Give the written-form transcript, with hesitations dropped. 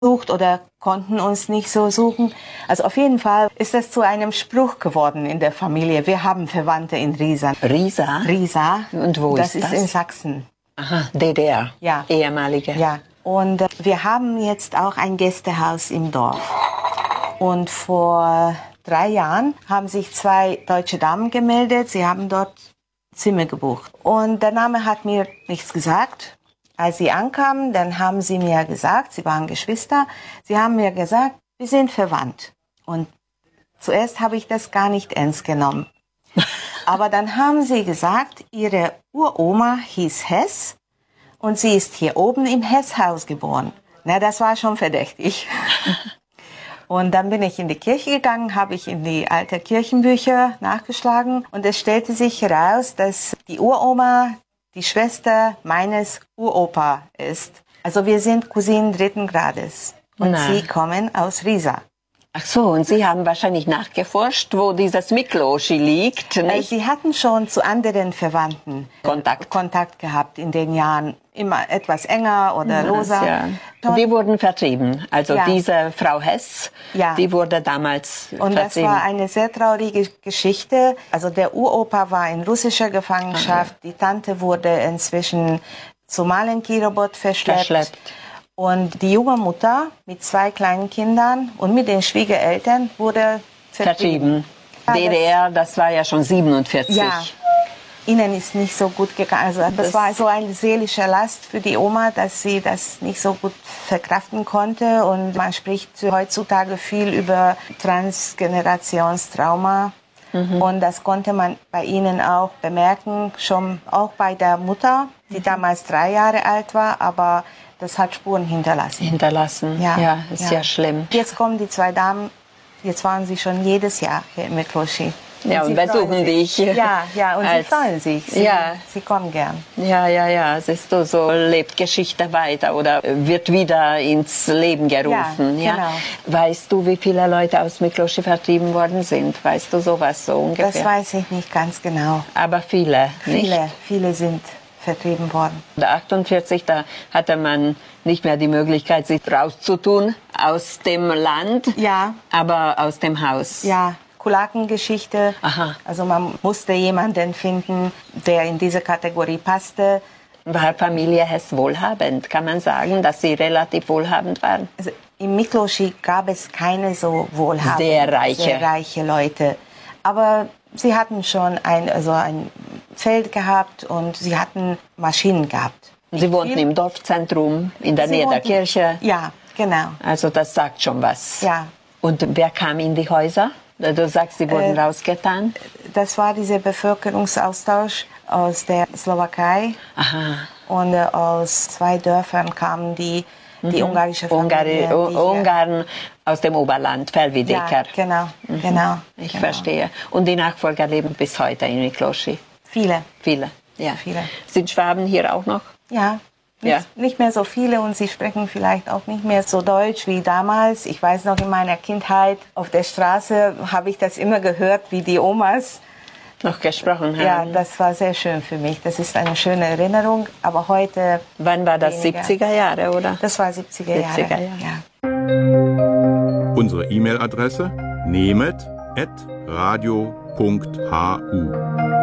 sucht oder konnten uns nicht so suchen. Also auf jeden Fall ist das zu einem Spruch geworden in der Familie. Wir haben Verwandte in Riesa. Riesa? Riesa. Und wo ist das? Das ist in Sachsen. Aha, DDR. Ja. Ehemalige. Ja. Und wir haben jetzt auch ein Gästehaus im Dorf. Und vor 3 Jahren haben sich 2 deutsche Damen gemeldet. Sie haben dort Zimmer gebucht. Und der Name hat mir nichts gesagt. Als sie ankamen, dann haben sie mir gesagt, sie waren Geschwister, sie haben mir gesagt, wir sind verwandt. Und zuerst habe ich das gar nicht ernst genommen. Aber dann haben sie gesagt, ihre Uroma hieß Hess und sie ist hier oben im Hesshaus geboren. Na, das war schon verdächtig. Und dann bin ich in die Kirche gegangen, habe ich in die alten Kirchenbücher nachgeschlagen und es stellte sich heraus, dass die Uroma die Schwester meines Uropa ist. Also wir sind Cousinen 3. Grades und sie kommen aus Riesa. Ach so, und Sie haben wahrscheinlich nachgeforscht, wo dieses Mikloši liegt, nicht? Sie hatten schon zu anderen Verwandten Kontakt gehabt in den Jahren. Immer etwas enger oder loser. Ja. Die wurden vertrieben. Also ja. Diese Frau Hess, ja. Die wurde damals und vertrieben. Das war eine sehr traurige Geschichte. Also der Uropa war in russischer Gefangenschaft. Die Tante wurde inzwischen zu Malenkirobot verschleppt. Und die junge Mutter mit 2 kleinen Kindern und mit den Schwiegereltern wurde vertrieben. DDR, das war ja schon 47. Ja. Ihnen ist nicht so gut gegangen. Also das war so eine seelische Last für die Oma, dass sie das nicht so gut verkraften konnte. Und man spricht heutzutage viel über Transgenerationstrauma. Und das konnte man bei ihnen auch bemerken, schon auch bei der Mutter, die damals 3 Jahre alt war, aber das hat Spuren hinterlassen. Ja, ist ja schlimm. Jetzt kommen die 2 Damen, jetzt waren sie schon jedes Jahr hier in Mikloši. Ja, und besuchen dich. Ja, und sie freuen sich. Sie kommen gern. Ja, siehst du, so lebt Geschichte weiter oder wird wieder ins Leben gerufen. Ja, genau. Weißt du, wie viele Leute aus Mikloši vertrieben worden sind? Weißt du sowas so ungefähr? Das weiß ich nicht ganz genau. Aber viele, nicht? Viele sind vertrieben worden. 1948, da hatte man nicht mehr die Möglichkeit, sich rauszutun aus dem Land, aber aus dem Haus. Ja. Kulakengeschichte. Aha. Also man musste jemanden finden, der in diese Kategorie passte. War Familie Hess wohlhabend? Kann man sagen, dass sie relativ wohlhabend waren? Also in Mikloši gab es keine so wohlhabende, sehr reiche Leute. Aber sie hatten schon ein Feld gehabt und sie hatten Maschinen gehabt. Sie wohnten im Dorfzentrum, in der Nähe der Kirche? Ja, genau. Also das sagt schon was. Ja. Und wer kam in die Häuser? Du sagst, sie wurden rausgetan? Das war dieser Bevölkerungsaustausch aus der Slowakei. Aha. Und aus 2 Dörfern kamen die ungarische Familie. Ungarn aus dem Oberland, Felvidéker. Ja, genau. Ich verstehe. Und die Nachfolger leben bis heute in Mikloši? Viele. Ja. Viele. Sind Schwaben hier auch noch? Ja. Nicht mehr so viele und sie sprechen vielleicht auch nicht mehr so Deutsch wie damals. Ich weiß noch, in meiner Kindheit auf der Straße habe ich das immer gehört, wie die Omas noch gesprochen haben. Ja, das war sehr schön für mich. Das ist eine schöne Erinnerung, aber heute... Wann war das? weniger. 70er Jahre, oder? Das war 70er Jahre. Ja. Unsere E-Mail-Adresse nemet@radio.hu